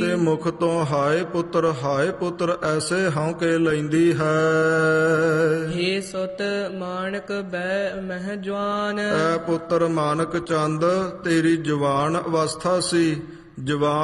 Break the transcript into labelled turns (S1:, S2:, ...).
S1: ਤੇਰੇ ਮੁਖ ਤੋਂ ਹਾਏ ਪੁੱਤਰ ਐਸੇ ਹਉ ਲੈਂਦੀ ਹੈ।
S2: ਹੇ ਸੁਤ ਮਾਣਕ ਬੈ ਮਹਿ ਜਵਾਨ,
S1: ਐ ਪੁੱਤਰ ਮਾਨਕ ਚੰਦ ਤੇਰੀ ਜਵਾਨ ਅਵਸਥਾ ਸੀ। ਜਵਾਨ